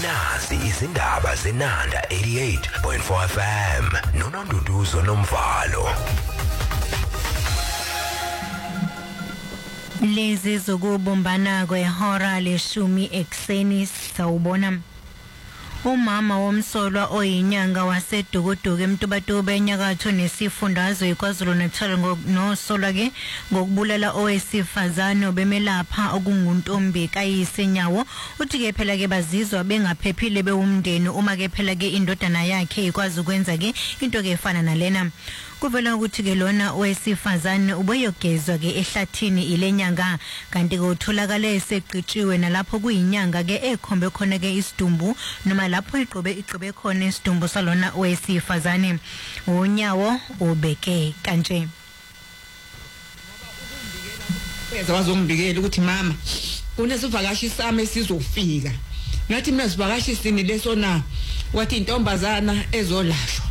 nazi izindaba zenanda 88.4 FM noNonduduzo Nomvalo. Lezi zokubumbana kwehora leshumi ekseni sawubona. Umama womsolwa oyinyanga waseDukuduku eMtubatuba enyakatho nesifundazwe iKwaZulu-Natal nosolwa ke ngokubulala owesifazane obemelapha okunguntombi kayisenyawo. Uthi ke phela ke bazizwa bengaphephile bewumndeni uma ke phela ke indodana yakhe ikwazi ukwenza ke into ke efana nalena. Kuvela ukuthi ke lona owesifazane ubeyogezwa ke ehlathini ilenyanga kanti ke utholakala eseqitshiwe nalapho kuyinyanga ke ekhombe khona ke isidumbu noma lapho iqobe khona isidumbu salona owesifazane. Unyawo ubeke kanje. Beza wazongibikela ukuthi mama kunesivakashi sami sizofika. Ngathi mina sivakashi sini lesona wathi intombazana ezolashwa.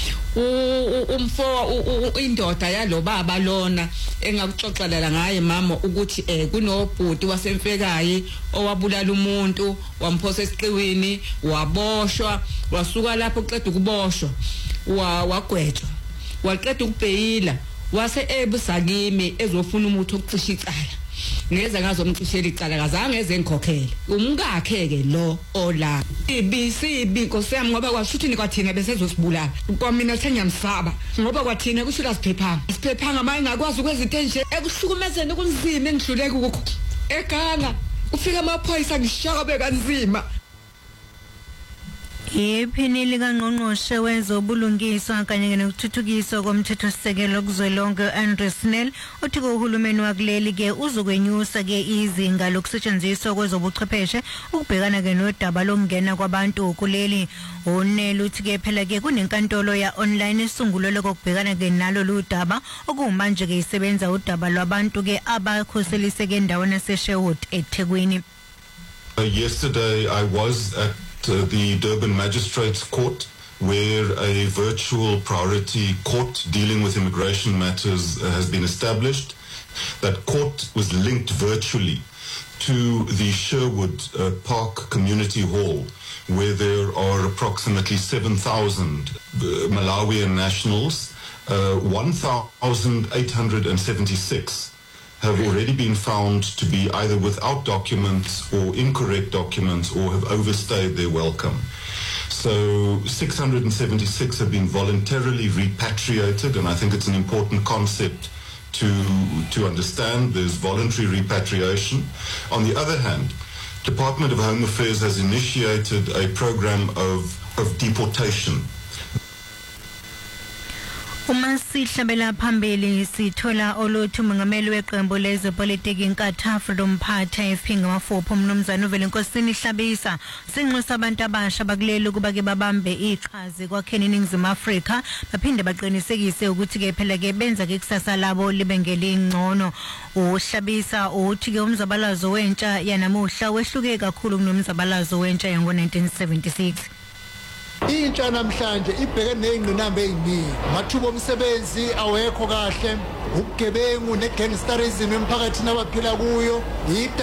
Indoda yalo baba lona engakuxoxela ngaye mama ukuthi kunobhuti wasemfekayi owabulala umuntu wamphosa esiqiwini waboshwa wasuka lapho uqeda ukuboshwa wagwetshwa waqeda ukubheyila wase ebusakimi ezofuna umuthi okucisha icala ngeze ngazomcishela icala kazange ezengikhokhele umkakhe ke lo ola ibisibi Nkosi yami ngoba kwashuthi kwathina bese ezosibulala kwamina senyamsaba ngoba kwathina kushila siphephanga manje ngakwazi ukwezinto nje ekuhlukumezeni kunzima engidlule kukho ekhanga ufika amaphoyisa ngishaka bekanzima. Iphini likaNgqongqoshe wezobulungiswa kanye nokuthuthukiswa komthethosisekelo kuzwelonke Andrew Snell uthi uhulumeni wakuleli ke uzokwenyusa ke izinga lokusetshenziswa kwezobuchwepheshe ukubhekana ke nodaba lokungena kwabantu kuleli. Unel uthi ke phela ke kunenkantolo ya online esungulwe kokubhekana ke nalo ludaba okumanje ke isebenza udaba lwabantu ke abakhoseliseke endaweni yaseSherwood eThekwini. Yesterday I was at the Durban Magistrates Court, where a virtual priority court dealing with immigration matters has been established. That court was linked virtually to the Sherwood Park Community Hall, where there are approximately 7,000 Malawian nationals. 1,876 have already been found to be either without documents or incorrect documents or have overstayed their welcome. So 676 have been voluntarily repatriated, and I think it's an important concept to understand. There's voluntary repatriation. On the other hand, Department of Home Affairs has initiated a program of deportation. Uma sihlabela phambili sithola oluthu mongameli weqembu lezepolitiki iNkatha Freedom Party FP ngamafupho umnumzana uVelenkosini Hlabisa sinxusa abantu abasha bakuleli ukuba ke babambe iqhazi kwakheni iNingizimu Afrika baphinde baqinisekise ukuthi ke phela ke benza ke kusasa labo libe ngelingcono. Uhlabisa uthi ke umzabalazo wentsha yanamuhla wehluke kakhulu kunomzabalazo wentsha yango-1976. Intsha namhlanje ibhekene nezingqinamba eziningi, mathuba omsebenzi awekho kahle, ubugebengu negangsterism emphakathini abaphila kuyo.